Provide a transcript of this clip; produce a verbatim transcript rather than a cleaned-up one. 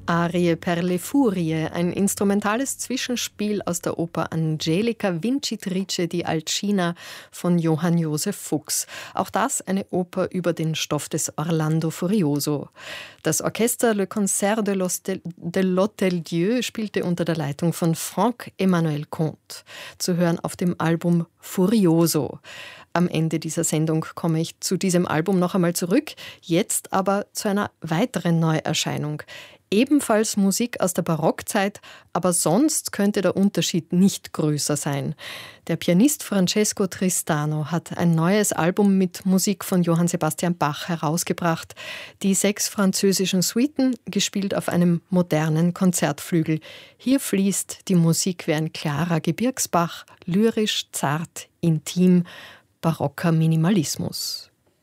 Arie per le Furie, ein instrumentales Zwischenspiel aus der Oper Angelica Vincitrice di Alcina von Johann Josef Fuchs. Auch das eine Oper über den Stoff des Orlando Furioso. Das Orchester Le Concert de l'Hôtel-Dieu spielte unter der Leitung von Franck-Emmanuel Comte, zu hören auf dem Album Furioso. Am Ende dieser Sendung komme ich zu diesem Album noch einmal zurück, jetzt aber zu einer weiteren Neuerscheinung. Ebenfalls Musik aus der Barockzeit, aber sonst könnte der Unterschied nicht größer sein. Der Pianist Francesco Tristano hat ein neues Album mit Musik von Johann Sebastian Bach herausgebracht. Die sechs französischen Suiten, gespielt auf einem modernen Konzertflügel. Hier fließt die Musik wie ein klarer Gebirgsbach, lyrisch, zart, intim, barocker Minimalismus.